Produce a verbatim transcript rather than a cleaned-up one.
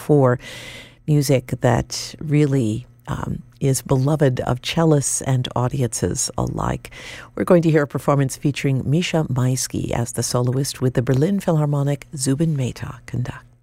for music that really um, is beloved of cellists and audiences alike. We're going to hear a performance featuring Misha Maisky as the soloist with the Berlin Philharmonic Zubin Mehta conduct.